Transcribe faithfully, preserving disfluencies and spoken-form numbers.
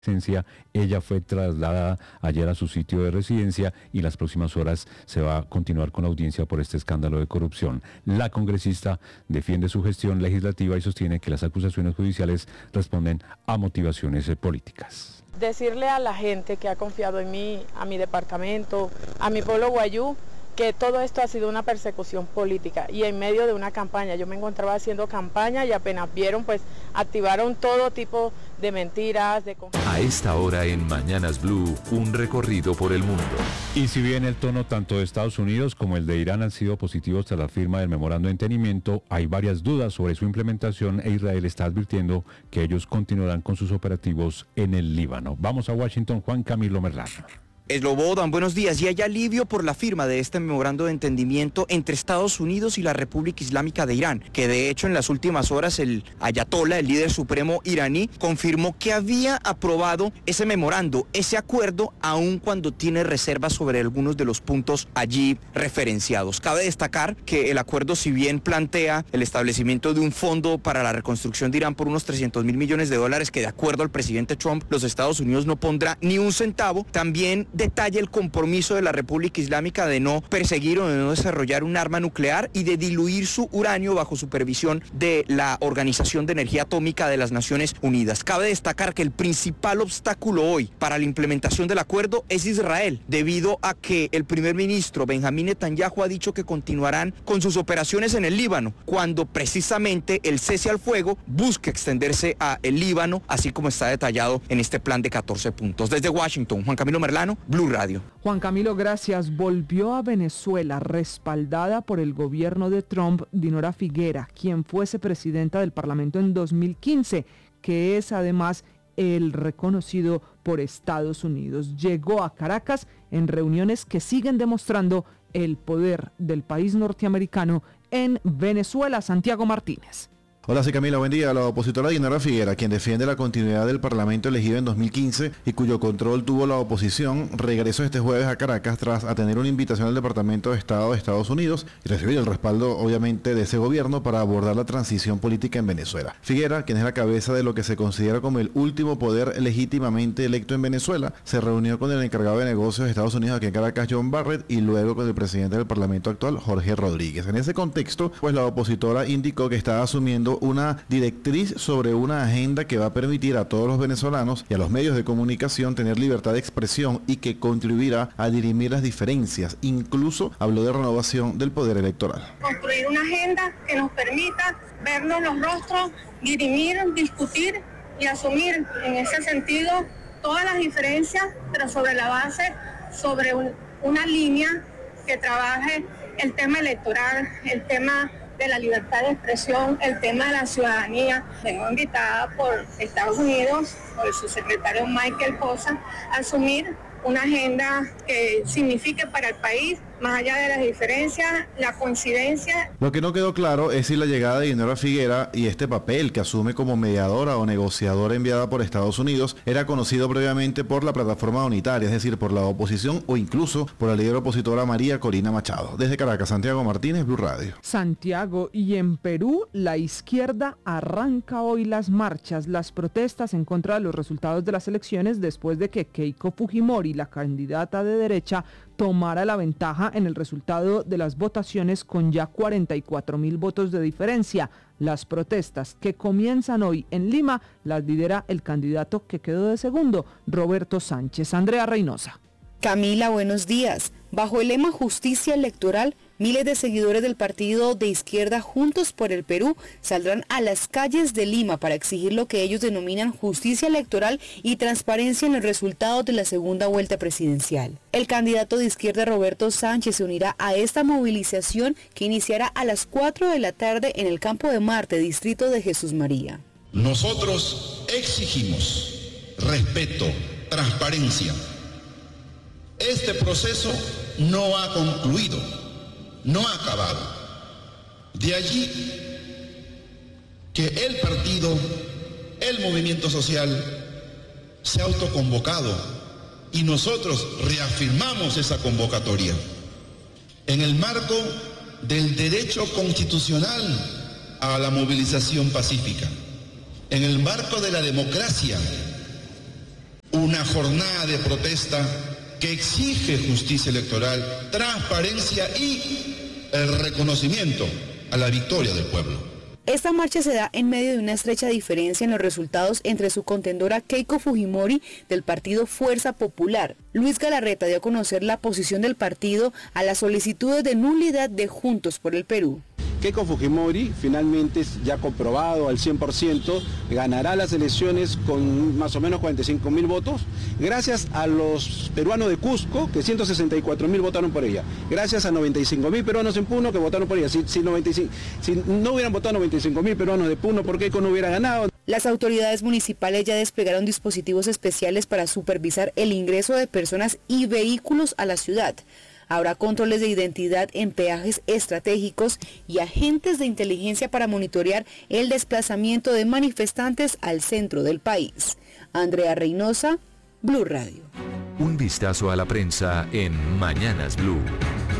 Ella fue trasladada ayer a su sitio de residencia y las próximas horas se va a continuar con la audiencia por este escándalo de corrupción. La congresista defiende su gestión legislativa y sostiene que las acusaciones judiciales responden a motivaciones políticas. Decirle a la gente que ha confiado en mí, a mi departamento, a mi pueblo guayú, que todo esto ha sido una persecución política y en medio de una campaña. Yo me encontraba haciendo campaña y apenas vieron, pues activaron todo tipo de mentiras. De... A esta hora en Mañanas Blue, un recorrido por el mundo. Y si bien el tono tanto de Estados Unidos como el de Irán han sido positivos tras la firma del memorando de entendimiento, hay varias dudas sobre su implementación e Israel está advirtiendo que ellos continuarán con sus operativos en el Líbano. Vamos a Washington, Juan Camilo Merlano. Slobodan, buenos días. Y hay alivio por la firma de este memorando de entendimiento entre Estados Unidos y la República Islámica de Irán, que de hecho en las últimas horas el ayatolá, el líder supremo iraní, confirmó que había aprobado ese memorando, ese acuerdo, aun cuando tiene reservas sobre algunos de los puntos allí referenciados. Cabe destacar que el acuerdo, si bien plantea el establecimiento de un fondo para la reconstrucción de Irán por unos trescientos mil millones de dólares, que de acuerdo al presidente Trump, los Estados Unidos no pondrá ni un centavo, también detalla el compromiso de la República Islámica de no perseguir o de no desarrollar un arma nuclear y de diluir su uranio bajo supervisión de la Organización de Energía Atómica de las Naciones Unidas. Cabe destacar que el principal obstáculo hoy para la implementación del acuerdo es Israel, debido a que el primer ministro Benjamín Netanyahu ha dicho que continuarán con sus operaciones en el Líbano, cuando precisamente el cese al fuego busca extenderse a el Líbano, así como está detallado en este plan de catorce puntos. Desde Washington, Juan Camilo Merlano, Blue Radio. Juan Camilo, gracias. Volvió a Venezuela respaldada por el gobierno de Trump, Dinora Figuera, quien fuese presidenta del Parlamento en dos mil quince, que es además el reconocido por Estados Unidos. Llegó a Caracas en reuniones que siguen demostrando el poder del país norteamericano en Venezuela. Santiago Martínez. Hola, sí, Camila, buen día. La opositora Dinora Figuera, quien defiende la continuidad del Parlamento elegido en dos mil quince y cuyo control tuvo la oposición, regresó este jueves a Caracas tras atender una invitación al Departamento de Estado de Estados Unidos y recibir el respaldo, obviamente, de ese gobierno para abordar la transición política en Venezuela. Figuera, quien es la cabeza de lo que se considera como el último poder legítimamente electo en Venezuela, se reunió con el encargado de negocios de Estados Unidos aquí en Caracas, John Barrett, y luego con el presidente del Parlamento actual, Jorge Rodríguez. En ese contexto, pues la opositora indicó que está asumiendo una directriz sobre una agenda que va a permitir a todos los venezolanos y a los medios de comunicación tener libertad de expresión y que contribuirá a dirimir las diferencias. Incluso habló de renovación del poder electoral. Construir una agenda que nos permita vernos los rostros, dirimir, discutir y asumir en ese sentido todas las diferencias, pero sobre la base, sobre un, una línea que trabaje el tema electoral, el tema de la libertad de expresión, el tema de la ciudadanía. Vengo invitada por Estados Unidos, por su secretario Michael Posa, a asumir una agenda que signifique para el país, más allá de las diferencias, la coincidencia. Lo que no quedó claro es si la llegada de Dinora Figuera y este papel que asume como mediadora o negociadora enviada por Estados Unidos era conocido previamente por la plataforma unitaria, es decir, por la oposición o incluso por la líder opositora María Corina Machado. Desde Caracas, Santiago Martínez, Blue Radio. Santiago, y en Perú, la izquierda arranca hoy las marchas, las protestas en contra de los resultados de las elecciones después de que Keiko Fujimori, la candidata de derecha, tomara la ventaja en el resultado de las votaciones con ya cuarenta y cuatro mil votos de diferencia. Las protestas que comienzan hoy en Lima las lidera el candidato que quedó de segundo, Roberto Sánchez. Andrea Reynosa. Camila, buenos días. Bajo el lema Justicia Electoral, miles de seguidores del partido de izquierda Juntos por el Perú saldrán a las calles de Lima para exigir lo que ellos denominan justicia electoral y transparencia en los resultados de la segunda vuelta presidencial. El candidato de izquierda Roberto Sánchez se unirá a esta movilización que iniciará a las cuatro de la tarde en el Campo de Marte, distrito de Jesús María. Nosotros exigimos respeto, transparencia. Este proceso no ha concluido, no ha acabado. De allí que el partido, el movimiento social, se ha autoconvocado y nosotros reafirmamos esa convocatoria en el marco del derecho constitucional a la movilización pacífica, en el marco de la democracia una jornada de protesta que exige justicia electoral, transparencia y el reconocimiento a la victoria del pueblo. Esta marcha se da en medio de una estrecha diferencia en los resultados entre su contendora Keiko Fujimori del partido Fuerza Popular. Luis Galarreta dio a conocer la posición del partido a las solicitudes de nulidad de Juntos por el Perú. Keiko Fujimori finalmente ya comprobado al cien por ciento, ganará las elecciones con más o menos cuarenta y cinco mil votos, gracias a los peruanos de Cusco, que ciento sesenta y cuatro mil votaron por ella, gracias a noventa y cinco mil peruanos en Puno que votaron por ella. Si, si, noventa y cinco, si no hubieran votado noventa y cinco mil peruanos de Puno, ¿por Keiko no hubiera ganado? Las autoridades municipales ya desplegaron dispositivos especiales para supervisar el ingreso de personas y vehículos a la ciudad. Habrá controles de identidad en peajes estratégicos y agentes de inteligencia para monitorear el desplazamiento de manifestantes al centro del país. Andrea Reynosa, Blue Radio. Un vistazo a la prensa en Mañanas Blue.